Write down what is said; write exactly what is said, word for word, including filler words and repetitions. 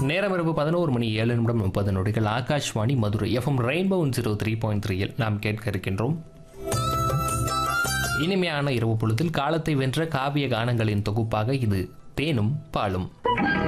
நேரம் இரவு பதினோரு மணி ஏழு நிமிடம் முப்பது நொடிகள். Akashvani Madurai FM rainbow zero three point த்ரீயில் நாம் கேட்க இருக்கின்றோம். இனிமையான இரவு பொழுதில் காலத்தை வென்ற காவிய கானங்களின் தொகுப்பாக இது தேனும் பாலும்.